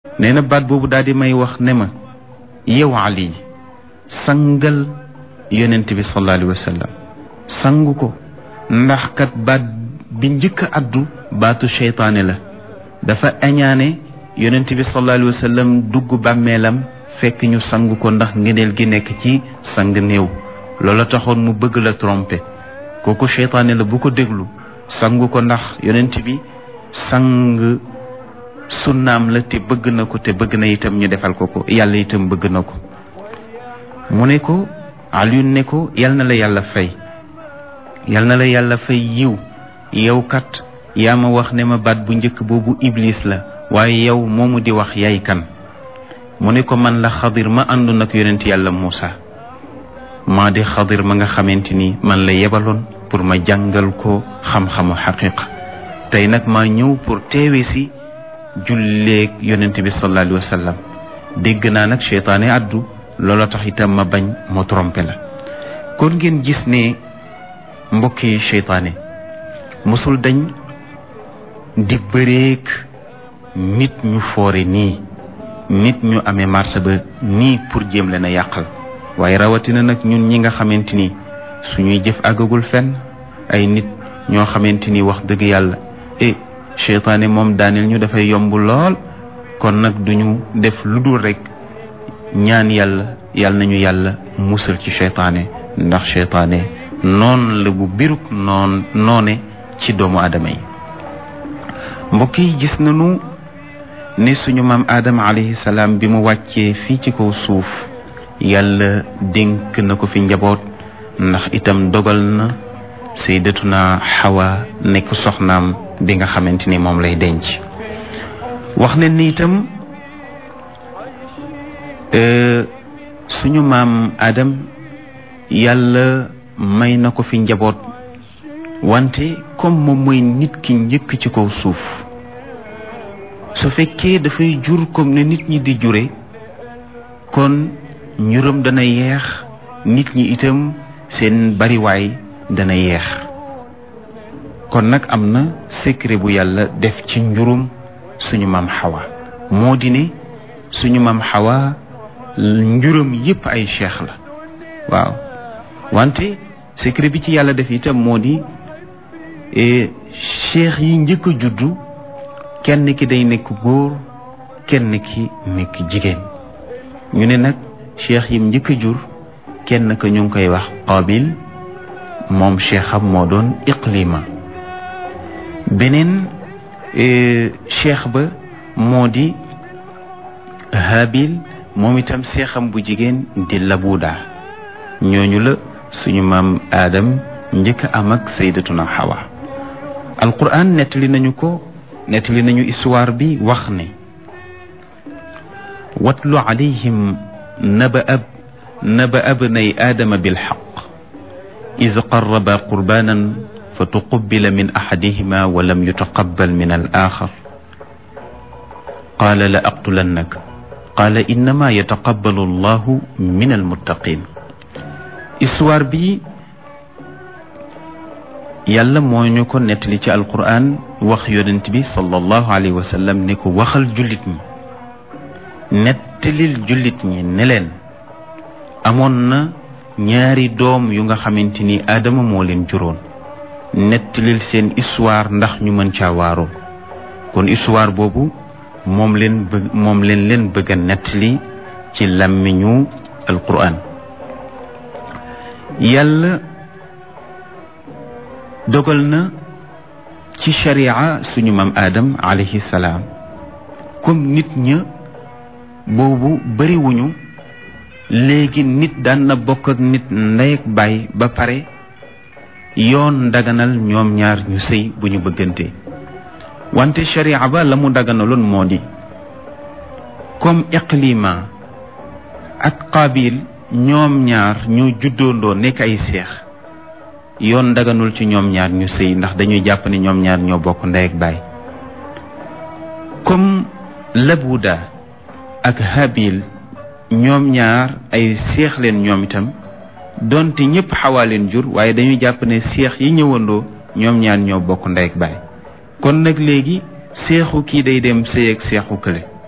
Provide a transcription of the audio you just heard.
nee na baat boobu daal di may wax ne ma yow Ali sangal yonent bi sallallahu alayhi wa sallam sangu ko ndax kat baat bi njëkk a addu baatu seytaane la dafa añaane yonent bi sallallahu alayhi wa sallam dugg bàmmeelam fekk ñu sangu ko ndax ngëneel gi nekk ci sang néew loola taxoon mu bëgg la tromper kooku seytaane la bu ko déglu sangu ko ndax yonent bi sang sunnaam la te bëgg na ko te bëgg na itam ñu defal ko ko yàlla itam bëgg na ko mu ne ko Alioune ne ko yal na la yàlla fay yal na la yàlla fay yiw yow kat yaa ma wax ne ma baat bu njëkk boobu iblis la waaye yow moomu di wax yaay kan mu ne ko man la Xadir ma àndoon ak yonent yàlla Muusa maa di Xadir ma nga xamante ni man la yebaloon pour ma jàngal ko xam-xamu xaqiqa tey nag maa ñëw pour teewe si julleeg yonent bi sallallahu alayhi wa sallam dégg naa nag seytaane addu loola tax itam ma bañ moo trompé la kon ngeen gis ne mbokki seytaane mosul dañ di bëreek nit ñu foore nii nit ñu amee marché ba nii pour jéem leen a yàqal waaye rawatina nag ñun ñi nga xamante ni suñuy jëf àggagul fenn ay nit ñoo xamante ni wax dëgg yàlla seytaane moom daaneel ñu dafay yomb lool kon nag duñu def lu dul rek ñaan yàlla nañu yàlla musal ci seytaane ndax seytaane noon la bu biruk noone ci doomu aadama yi mbokk yi gis nañu ne suñu maam Adama alayhi salaam bi mu wàccee fii ci kaw suuf yàlla dénk na ko fi njaboot ndax itam dogal na sayyidatuna Hawa nekk soxnaam bi nga xamante ni moom lay denc wax ne ni itam suñu maam Adam yàlla may na ko fi njaboot wante comme moom mooy nit ki njëkk ci kaw suuf su fekkee dafay jur comme ne nit ñi di jure kon ñuram dana yeex nit ñi itam seen bariwaay dana yeex kon nag am na secret bu yàlla def ci njurum suñu maam Hawa moo di ne suñu maam Hawa njuram yépp ay cheikh la waaw wante secret bi ci yàlla def itam moo di cheikh yi njëkk a juddu kenn ki day nekk góor kenn ki nekk jigéen ñu ne nag cheikh yim njëkk a jur kenn ka ñu ngi koy wax Qabil moom cheikham moo doon Iqlima beneen cheikh ba moo di Habil moom itam cheikham bu jigéen di Labuda ñooñu la suñu maam Adam njëkk a am ak sayyidatuna Hawa alquran nettali nañu histoire bi wax ne watlu alayhim naba abnay aadama bilxaq iz qarraba qurbanan fa tuqubila min axadihima wa lam yutaqabal min al axar qaala la aqtulannak qaala innama yataqabalu allahu min almuttaqin histoire bi yàlla moo ñu ko nettali ci alquran wax yonent bi sallallahu alayhi wa sallam ne ko waxal jullit ñi nettalil jullit ñi ne leen amoon na ñaari doom yu nga xamante ni Adama moo leen juróon nettalil seen histoire ndax ñu mën caa waaroo kon histoire boobu moom leen bëgg a nettali ci làmmiñu alquran yàlla dogal na ci sharia suñu maam Adam alayhi salaam comme nit ña boobu bariwuñu léegi nit daan na bokk ak nit ndey ak baay ba pare yoon daganal ñoom ñaar ñu sëy bu ñu bëggante wante sharia ba la mu daganaloon moo di comme Iqlima ak Qabil ñoom ñaar ñoo juddoondoo nekk ay seex yoon daganul ci ñoom ñaar ñu sëy ndax dañuy jàpp ne ñoom ñaar ñoo bokk ndey ak baay comme Labuda ak Habil ñoom ñaar ay seex leen ñoom itam donte ñëpp Xawaa leen jur waaye dañuy jàpp ne seex yi ñëwandoo ñoom ñaar ñoo bokk ndey ak baay kon nag léegi seexu kii day dem sëy ak seexu kële